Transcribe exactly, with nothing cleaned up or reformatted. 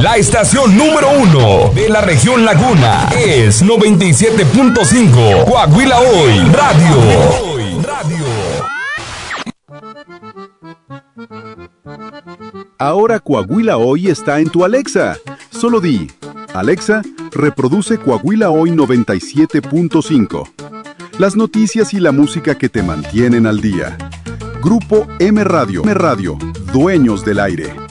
La estación número uno de la región Laguna es noventa y siete punto cinco Coahuila Hoy Radio. Ahora Coahuila Hoy está en tu Alexa. Solo di, Alexa, reproduce Coahuila Hoy noventa y siete punto cinco. Las noticias y la música que te mantienen al día. Grupo M Radio, M Radio, dueños del aire.